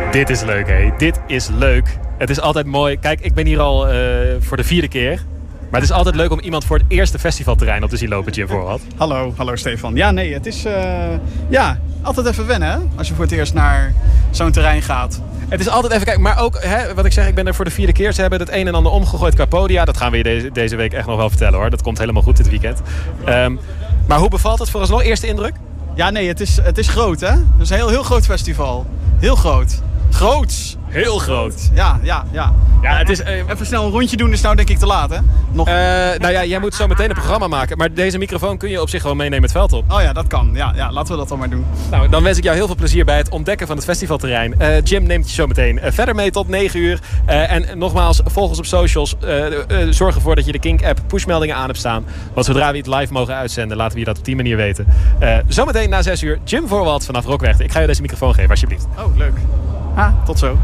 Dit is leuk, hé. Dit is leuk. Het is altijd mooi. Kijk, ik ben hier al voor de 4e keer. Maar het is altijd leuk om iemand voor het eerste festivalterrein op te zien lopen, Jim Voorwald. Hallo Stefan. Ja, nee, het is altijd even wennen, hè? Als je voor het eerst naar zo'n terrein gaat. Het is altijd even kijken, maar ook, wat ik zeg, ik ben er voor de 4e keer. Ze hebben het een en ander omgegooid qua podia. Dat gaan we je deze week echt nog wel vertellen, hoor. Dat komt helemaal goed dit weekend. Maar hoe bevalt het vooralsnog? Eerste indruk? Ja, nee, het is groot, hè? Het is een heel groot festival. Heel groot. Groots. Heel groot. Ja. Ja, het is, even snel een rondje doen is nou denk ik te laat, hè? Nog... jij moet zo meteen een programma maken. Maar deze microfoon kun je op zich gewoon meenemen het veld op. Oh ja, dat kan. Ja, laten we dat dan maar doen. Nou, dan wens ik jou heel veel plezier bij het ontdekken van het festivalterrein. Jim neemt je zo meteen verder mee tot 9 uur. En nogmaals, volg ons op socials. Zorg ervoor dat je de Kink-app pushmeldingen aan hebt staan. Want zodra we het live mogen uitzenden, laten we je dat op die manier weten. Zometeen na 6 uur, Jim Voorwald vanaf Rockwerchter. Ik ga je deze microfoon geven, alsjeblieft. Oh, leuk. Tot zo.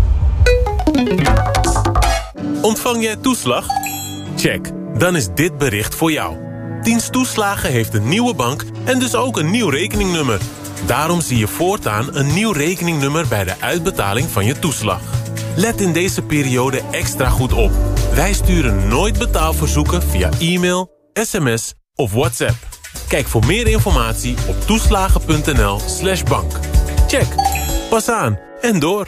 Ontvang jij toeslag? Check, dan is dit bericht voor jou. Dienst Toeslagen heeft een nieuwe bank en dus ook een nieuw rekeningnummer. Daarom zie je voortaan een nieuw rekeningnummer bij de uitbetaling van je toeslag. Let in deze periode extra goed op. Wij sturen nooit betaalverzoeken via e-mail, sms of WhatsApp. Kijk voor meer informatie op toeslagen.nl/bank. Check, pas aan en door.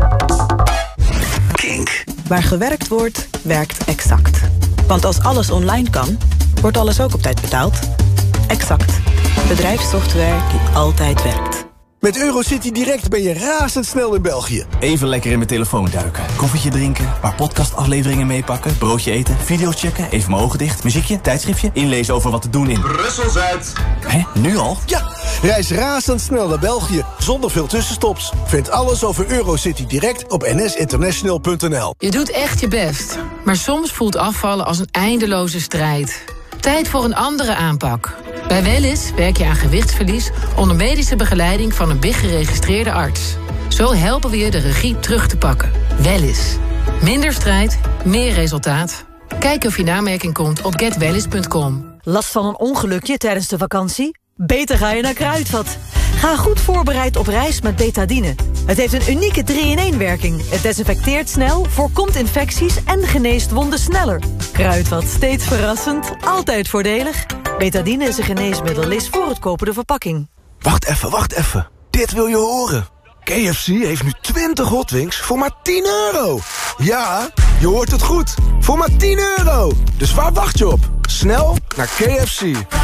Kink. Waar gewerkt wordt, werkt Exact. Want als alles online kan, wordt alles ook op tijd betaald. Exact. Bedrijfssoftware die altijd werkt. Met Eurocity Direct ben je razendsnel in België. Even lekker in mijn telefoon duiken. Koffietje drinken, paar podcastafleveringen meepakken, broodje eten, video's checken, even mijn ogen dicht, muziekje, tijdschriftje, inlezen over wat te doen in Brussel-Zuid. Hé, nu al? Ja, reis razendsnel naar België, zonder veel tussenstops. Vind alles over Eurocity Direct op nsinternational.nl. Je doet echt je best, maar soms voelt afvallen als een eindeloze strijd. Tijd voor een andere aanpak. Bij Wellness werk je aan gewichtsverlies onder medische begeleiding van een BIG-geregistreerde arts. Zo helpen we je de regie terug te pakken. Wellness. Minder strijd, meer resultaat. Kijk of je in aanmerking komt op getwellness.com. Last van een ongelukje tijdens de vakantie? Beter ga je naar Kruidvat. Ga goed voorbereid op reis met Betadine. Het heeft een unieke 3-in-1-werking. Het desinfecteert snel, voorkomt infecties en geneest wonden sneller. Kruidvat, steeds verrassend, altijd voordelig. Betadine is een geneesmiddel, lees voor het kopen de verpakking. Wacht even. Dit wil je horen. KFC heeft nu 20 Hot Wings voor maar €10. Ja, je hoort het goed. Voor maar €10. Dus waar wacht je op? Snel naar KFC.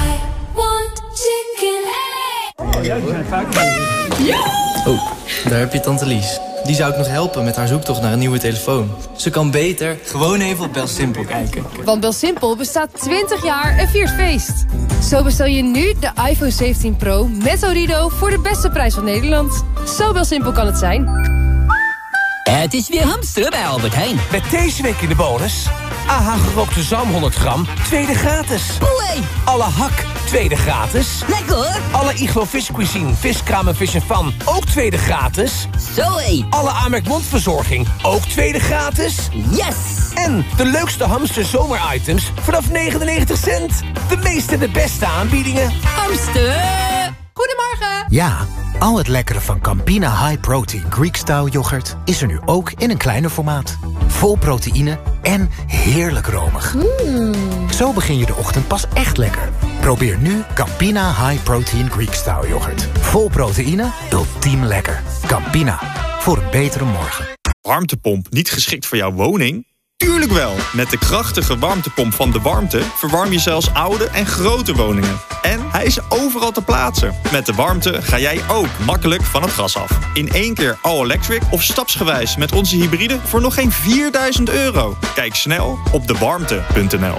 Oh, daar heb je tante Lies. Die zou ik nog helpen met haar zoektocht naar een nieuwe telefoon. Ze kan beter gewoon even op BelSimpel kijken. Want BelSimpel bestaat 20 jaar en viert feest. Zo bestel je nu de iPhone 17 Pro met Orido voor de beste prijs van Nederland. Zo BelSimpel kan het zijn. Het is weer hamsteren bij Albert Heijn. Met deze week in de bonus... AH gerookte zalm 100 gram, tweede gratis. Boei! Alle hak, tweede gratis. Lekker hoor! Alle Iglo Fish Cuisine, viskraam en Fish & Fan, ook tweede gratis. Zoé! Alle Amerk mondverzorging, ook tweede gratis. Yes! En de leukste hamster zomeritems vanaf 99 cent. De meeste en de beste aanbiedingen. Hamster! Goedemorgen! Ja, al het lekkere van Campina High Protein Greek Style yoghurt is er nu ook in een kleiner formaat. Vol proteïne en heerlijk romig. Zo begin je de ochtend pas echt lekker. Probeer nu Campina High Protein Greek Style yoghurt. Vol proteïne, ultiem lekker. Campina, voor een betere morgen. Warmtepomp niet geschikt voor jouw woning? Tuurlijk wel! Met de krachtige warmtepomp van De Warmte verwarm je zelfs oude en grote woningen. En hij is overal te plaatsen. Met De Warmte ga jij ook makkelijk van het gas af. In 1 keer all-electric of stapsgewijs met onze hybride voor nog geen €4.000. Kijk snel op dewarmte.nl.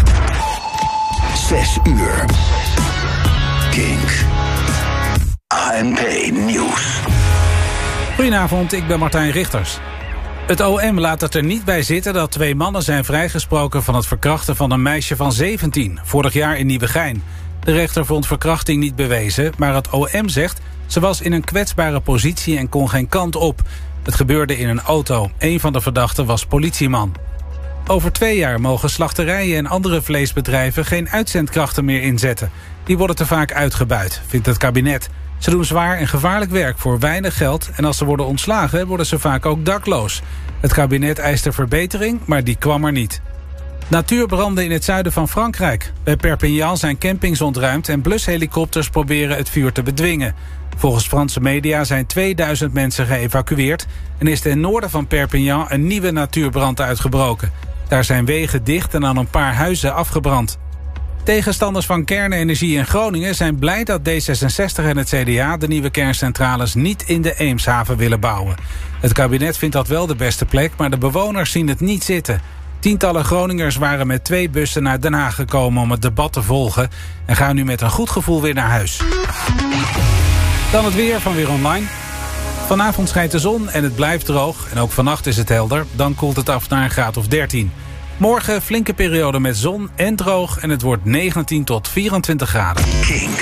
6 uur. Kink. ANP Nieuws. Goedenavond, ik ben Martijn Richters. Het OM laat het er niet bij zitten dat 2 mannen zijn vrijgesproken van het verkrachten van een meisje van 17, vorig jaar in Nieuwegein. De rechter vond verkrachting niet bewezen, maar het OM zegt ze was in een kwetsbare positie en kon geen kant op. Het gebeurde in een auto. Een van de verdachten was politieman. Over 2 jaar mogen slachterijen en andere vleesbedrijven geen uitzendkrachten meer inzetten. Die worden te vaak uitgebuit, vindt het kabinet. Ze doen zwaar en gevaarlijk werk voor weinig geld en als ze worden ontslagen worden ze vaak ook dakloos. Het kabinet eiste verbetering, maar die kwam er niet. Natuurbranden in het zuiden van Frankrijk. Bij Perpignan zijn campings ontruimd en blushelikopters proberen het vuur te bedwingen. Volgens Franse media zijn 2000 mensen geëvacueerd en is ten noorden van Perpignan een nieuwe natuurbrand uitgebroken. Daar zijn wegen dicht en aan een paar huizen afgebrand. Tegenstanders van kernenergie in Groningen zijn blij dat D66 en het CDA de nieuwe kerncentrales niet in de Eemshaven willen bouwen. Het kabinet vindt dat wel de beste plek, maar de bewoners zien het niet zitten. Tientallen Groningers waren met 2 bussen naar Den Haag gekomen om het debat te volgen en gaan nu met een goed gevoel weer naar huis. Dan het weer van Weer Online. Vanavond schijnt de zon en het blijft droog en ook vannacht is het helder. Dan koelt het af naar een graad of 13. Morgen flinke periode met zon en droog en het wordt 19 tot 24 graden.